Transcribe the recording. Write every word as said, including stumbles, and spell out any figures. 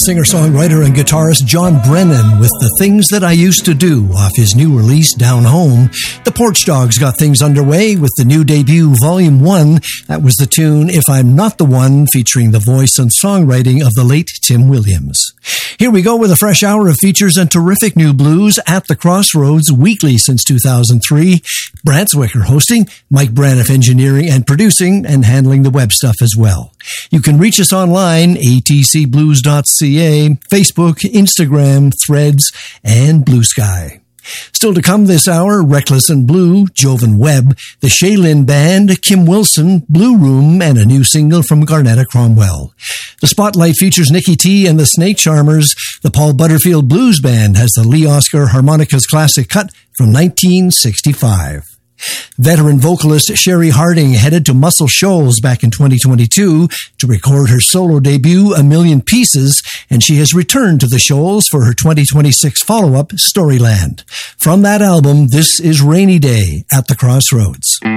singer-songwriter and guitarist John Brennan with The Things That I Used to Do off his new release, Down Home. The Porch Dogs got things underway with the new debut, Volume one. That was the tune, If I'm Not the One, featuring the voice and songwriting of the late Tim Williams. Here we go with a fresh hour of features and terrific new blues at the Crossroads, weekly since two thousand three. Brant Zwicker hosting, Mike Braniff engineering and producing, and handling the web stuff as well. You can reach us online, a t c blues dot c a, Facebook, Instagram, Threads, and Blue Sky. Still to come this hour, Reckless and Blue, Jovan Webb, the Shaylin Band, Kim Wilson, Blue Room, and a new single from Garnetta Cromwell. The Spotlight features Nicky T and the Snake Charmers. The Paul Butterfield Blues Band has the Lee Oscar Harmonicas Classic Cut from nineteen sixty-five. Veteran vocalist Sherry Harding headed to Muscle Shoals back in twenty twenty-two to record her solo debut, A Million Pieces, and she has returned to the Shoals for her twenty twenty-six follow-up, Storyland. From that album, this is Rainy Day at the Crossroads.